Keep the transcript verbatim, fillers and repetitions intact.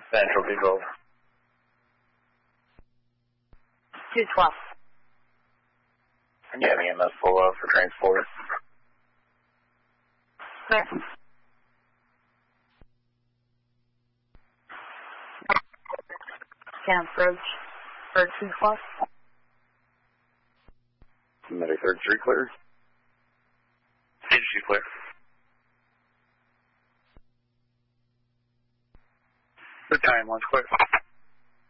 Central two twelve. two twelve. Yeah, E M S pull up for transport. Clear. Can approach for two twelve. Medic third three clear. Agency clear. Battalion one's clear.